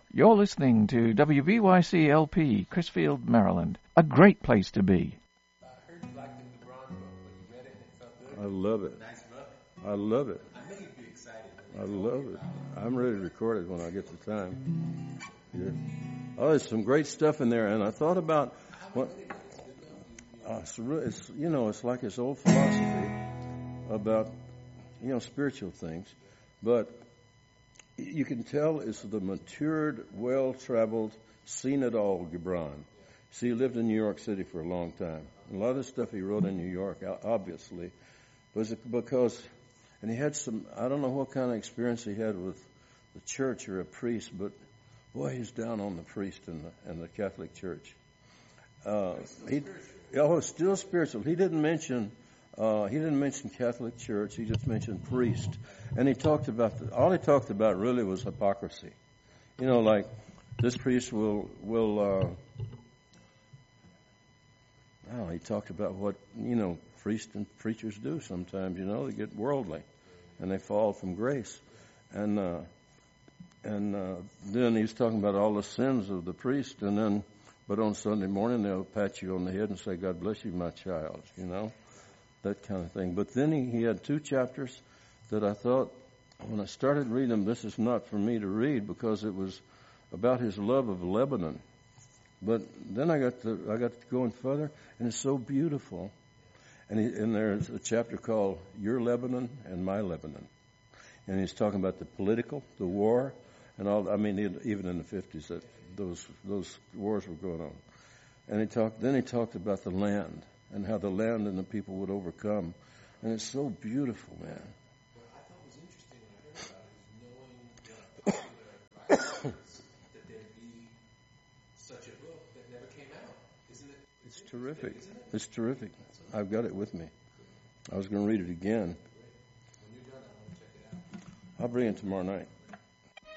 You're listening to WBYC LP, Chrisfield, Maryland. A great place to be. I heard you liked the LeBron book, but you read it and it felt good. I love it. Nice book. I love it. I know you'd be excited. I love it. I'm ready to record it when I get the time. Yeah. Oh, there's some great stuff in there, and I thought about what. It's like this old philosophy about spiritual things, but you can tell it's the matured, well-traveled, seen-it-all Gibran. See, he lived in New York City for a long time. And a lot of the stuff he wrote in New York, obviously, was because, and he had some, I don't know what kind of experience he had with the church or a priest, but boy, he's down on the priest in the Catholic Church. Still spiritual. He didn't mention Catholic Church. He just mentioned priest, and he talked about all he talked about really was hypocrisy. Like this priest will. He talked about what priests and preachers do sometimes. They get worldly, and they fall from grace, and then he's talking about all the sins of the priest, but on Sunday morning they'll pat you on the head and say, "God bless you, my child," that kind of thing. But then he had two chapters that I thought, when I started reading them, this is not for me to read because it was about his love of Lebanon. But then I got to going further, and it's so beautiful. And there's a chapter called "Your Lebanon and My Lebanon," and he's talking about the political, the war, and all. I mean, even in the 50s, that those wars were going on. And he talked about the land and how the land and the people would overcome, and it's so beautiful, man. What I thought was interesting when I heard about it is knowing the popular writers that there'd be such a book that never came out, isn't it? It's terrific. It's terrific. I've got it with me. I was going to read it again. When you're done, I want to check it out. I'll bring it tomorrow night.